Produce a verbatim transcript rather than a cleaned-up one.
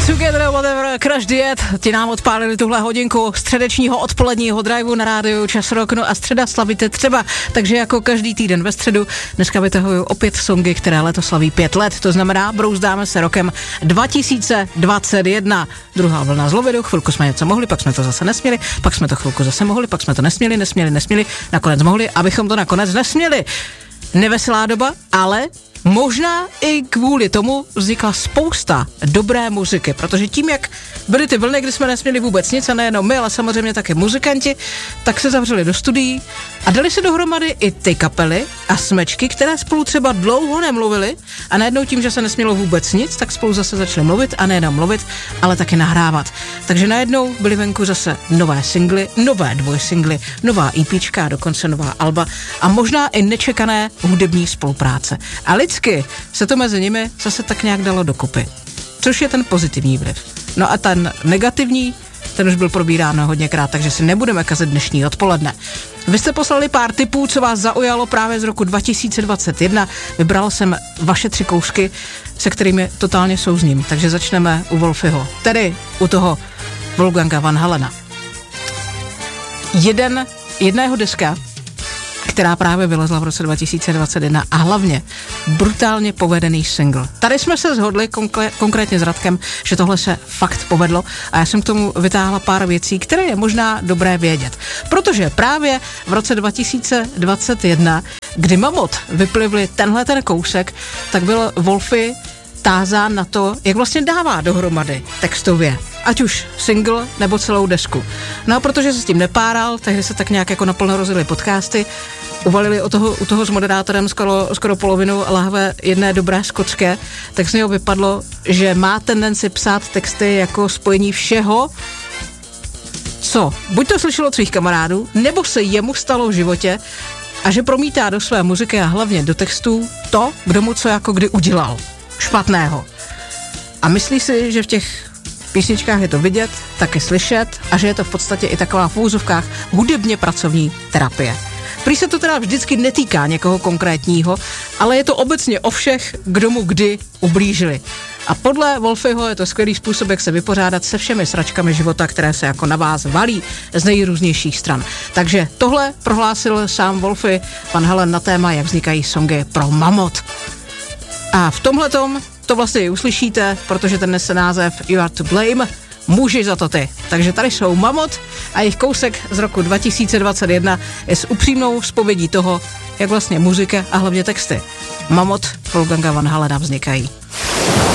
Together Whatever, Crash Diet, ti nám odpálili tuhle hodinku středečního odpoledního driveu na rádiu Čas Rock, no a středa slavíte třeba, takže jako každý týden ve středu, dneska vytahuju opět songy, které letos slaví pět let, to znamená, brouzdáme se rokem dva tisíce dvacet jedna. Druhá vlna zlovědu, chvilku jsme něco mohli, pak jsme to zase nesměli, pak jsme to chvilku zase mohli, pak jsme to nesměli, nesměli, nesměli, nakonec mohli, abychom to nakonec nesměli. Neveselá doba, ale možná i kvůli tomu vznikla spousta dobré muziky, protože tím, jak byly ty vlny, kdy jsme nesměli vůbec nic, a nejenom my, ale samozřejmě také muzikanti, tak se zavřeli do studií a dali se dohromady i ty kapely a smečky, které spolu třeba dlouho nemluvili a najednou tím, že se nesmělo vůbec nic, tak spolu zase začali mluvit a nejenom mluvit, ale taky nahrávat. Takže najednou byly venku zase nové singly, nové dvojsingly, nová EPčka a dokonce nová alba a možná i nečekané hudební spolupráce. A lidsky se to mezi nimi zase tak nějak dalo dokupy. Což je ten pozitivní vliv. No a ten negativní, ten už byl probírán hodněkrát, takže si nebudeme kazit dnešní odpoledne. Vy jste poslali pár tipů, co vás zaujalo právě z roku dva tisíce dvacet jedna. Vybral jsem vaše tři kousky, se kterými totálně souzním. Takže začneme u Wolfyho, tedy u toho Wolfganga Van Halena. Jeden, jedna jeho deska, která právě vylezla v roce dva tisíce dvacet jedna a hlavně brutálně povedený single. Tady jsme se shodli konkré- konkrétně s Radkem, že tohle se fakt povedlo a já jsem k tomu vytáhla pár věcí, které je možná dobré vědět. Protože právě v roce dva tisíce dvacet jedna, kdy Mamot vyplivli tenhle ten kousek, tak byl Wolfy tázán na to, jak vlastně dává dohromady textově, ať už single nebo celou desku. No a protože se s tím nepáral, tehdy se tak nějak jako naplno rozjeli podcasty, uvalili u toho, u toho s moderátorem skoro, skoro polovinu lahve jedné dobré skotské, tak z něho vypadlo, že má tendenci psát texty jako spojení všeho, co buď to slyšel od svých kamarádů, nebo se jemu stalo v životě a že promítá do své muziky a hlavně do textů to, kdo mu co jako kdy udělal špatného. A myslí si, že v těch písničkách je to vidět, taky slyšet a že je to v podstatě i taková v úzovkách hudebně pracovní terapie. Prý se to teda vždycky netýká někoho konkrétního, ale je to obecně o všech, kdo mu kdy ublížili. A podle Wolfyho je to skvělý způsob, jak se vypořádat se všemi sračkami života, které se jako na vás valí z nejrůznějších stran. Takže tohle prohlásil sám Wolfy Van Halen na téma, jak vznikají songy pro Mamot. A v tomhletom to vlastně i uslyšíte, protože ten nese název You Are To Blame, můžeš za to ty. Takže tady jsou Mamot a jejich kousek z roku dva tisíce dvacet jedna je s upřímnou zpovědí toho, jak vlastně muzika a hlavně texty Mamot Wolfganga Van Halena vznikají.